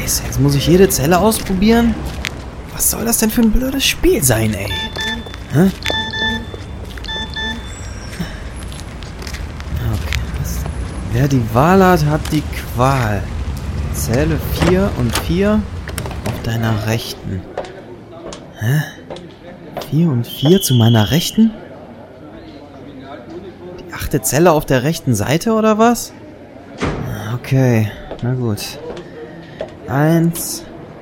Scheiße, jetzt muss ich jede Zelle ausprobieren? Was soll das denn für ein blödes Spiel sein, ey? Hä? Okay, wer die Wahl hat, hat die Qual. Zähle 4 und 4 auf deiner Rechten. Hä? 4 und 4 zu meiner Rechten? Die 8. Zelle auf der rechten Seite, oder was? Okay, na gut. 1,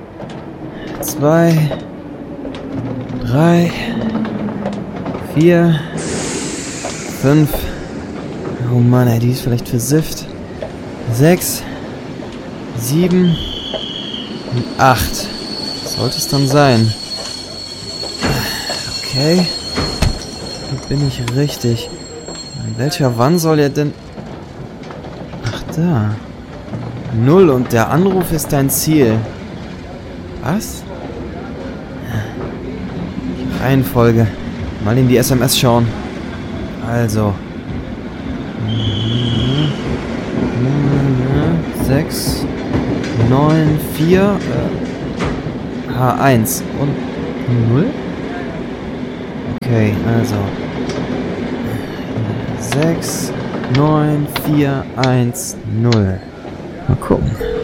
2, 3, 4, 5. Oh Mann, ey, die ist vielleicht versifft. 6, 7 und 8. Sollte es dann sein. Okay. Hier bin ich richtig. An welcher Wand soll er denn... Ach, da. 0 und der Anruf ist dein Ziel. Was? Reihenfolge. Mal in die SMS schauen. Also. 6, 9, 4, H1 und 0? Okay, also 6, 9, 4, 1, 0. Mal gucken.